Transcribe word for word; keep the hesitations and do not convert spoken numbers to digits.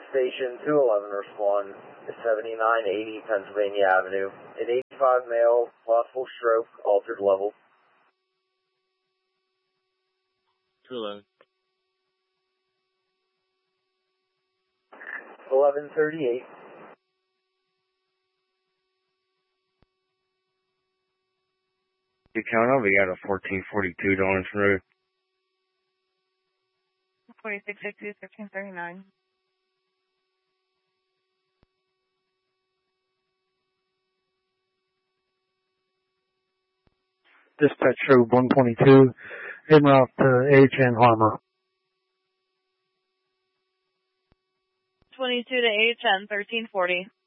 Station two eleven respond to seventy-nine eighty Pennsylvania Avenue. An eighty-five male, possible stroke, altered level. two eleven. eleven thirty-eight. Count we got a fourteen forty-two Donaldson Road. forty-six sixty, thirteen thirty-nine. Dispatch Road one twenty-two, en route to H N Harmer. twenty-two to H N, thirteen forty.